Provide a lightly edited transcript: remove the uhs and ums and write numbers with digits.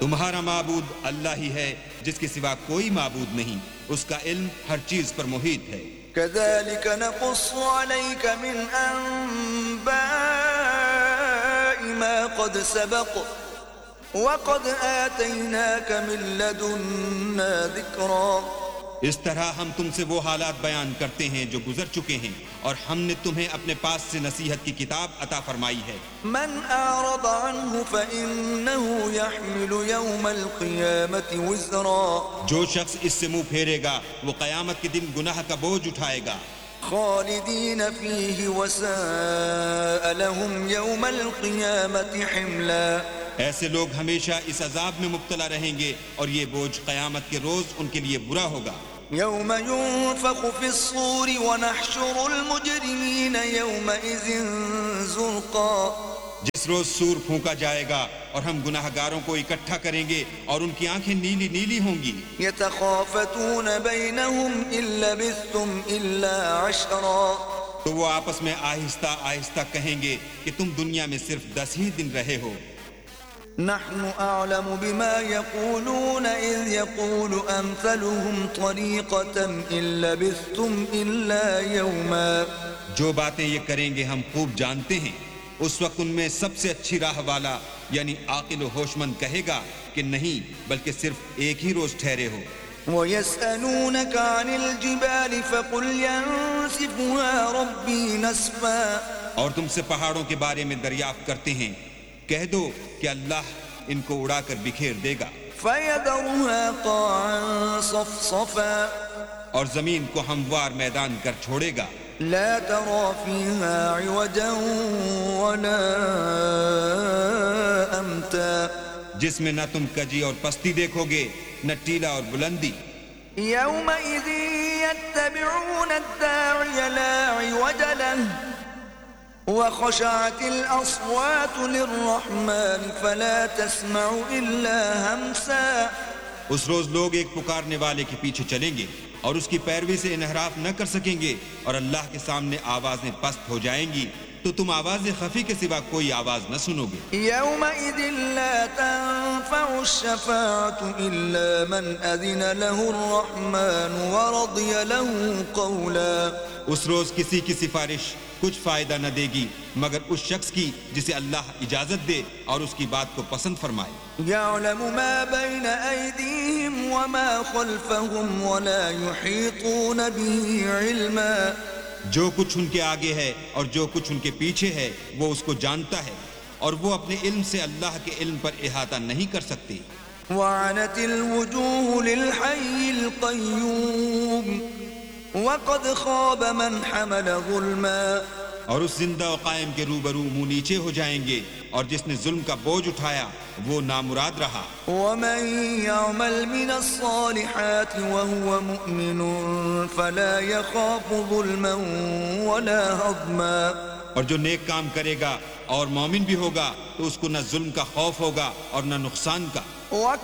تمہارا معبود اللہ ہی ہے جس کے سوا کوئی معبود نہیں، اس کا علم ہر چیز پر محیط ہے۔ كذلك نقص عليك من أنباء ما قد سبق وقد آتيناك من لدنا ذكرا۔ اس طرح ہم تم سے وہ حالات بیان کرتے ہیں جو گزر چکے ہیں، اور ہم نے تمہیں اپنے پاس سے نصیحت کی کتاب عطا فرمائی ہے۔ من أعرض عنه فإنه يحمل يوم القيامة وزرا۔ جو شخص اس سے منہ پھیرے گا وہ قیامت کے دن گناہ کا بوجھ اٹھائے گا۔ خالدين فيه وساء لهم يوم القيامة حملا۔ ایسے لوگ ہمیشہ اس عذاب میں مبتلا رہیں گے اور یہ بوجھ قیامت کے روز ان کے لیے برا ہوگا۔ يوم ينفخ في الصور ونحشر المجرمين يومئذ زرقا۔ جس روز سور پھونکا جائے گا اور ہم گناہ گاروں کو اکٹھا کریں گے اور ان کی آنکھیں نیلی نیلی ہوں گی۔ يتخافتون بينهم إن لبثتم إلا عشرا۔ تو وہ آپس میں آہستہ آہستہ کہیں گے کہ تم دنیا میں صرف 10 ہی دن رہے ہو۔ نحن أعلم بما يقولون إذ يقول أمثلهم طريقة إن لبثتم إلا يوما۔ جو باتیں یہ کریں گے ہم خوب جانتے ہیں۔ اس وقت ان میں سب سے اچھی راہ والا یعنی عاقل و ہوش مند کہے گا کہ نہیں بلکہ صرف ایک ہی روز ٹھہرے ہو۔ ويسألونك عن الجبال فقل ينسفها ربي نسفا۔ اور تم سے پہاڑوں کے بارے میں دریافت کرتے ہیں، کہہ دو کہ اللہ ان کو اڑا کر بکھیر دے گا۔ فيذرها قاعا صفصفا۔ اور زمین کو ہموار میدان کر چھوڑے گا۔ لا ترى فيها عوجا ولا أمتا۔ جس میں نہ تم کجی اور پستی دیکھو گے نہ ٹیلا اور بلندی۔ يومئذ يتبعون الداعي لا عوج له وخشعت الأصوات للرحمن فلا تسمع إلا همسا۔ اس روز لوگ ایک پکارنے والے کے پیچھے چلیں گے اور اس کی پیروی سے انحراف نہ کر سکیں گے، اور اللہ کے سامنے آوازیں پست ہو جائیں گی تو تم آواز خفی کے سوا کوئی آواز نہ سنو گے۔ يومئذ لا تنفع الشفاعة إلا من أذن له الرحمن ورضي له قولا۔ اس روز کسی کی سفارش کچھ فائدہ نہ دے گی مگر اس شخص کی جسے اللہ اجازت دے اور اس کی بات کو پسند فرمائے۔ يعلم ما بين أيديهم وما خلفهم ولا يحيطون به علما۔ جو کچھ ان کے آگے ہے اور جو کچھ ان کے پیچھے ہے وہ اس کو جانتا ہے، اور وہ اپنے علم سے اللہ کے علم پر احاطہ نہیں کر سکتے۔ وعنت الوجوه للحي القيوم وقد خاب من حمل ظلما۔ اور اس زندہ و قائم کے روبرو منہ نیچے ہو جائیں گے، اور جس نے ظلم کا بوجھ اٹھایا وہ نامراد رہا۔ ومن يعمل من الصالحات وهو مؤمن فلا يخاف ظلما ولا هضما۔ اور جو نیک کام کرے گا اور مومن بھی ہوگا تو اس کو نہ ظلم کا خوف ہوگا اور نہ نقصان کا۔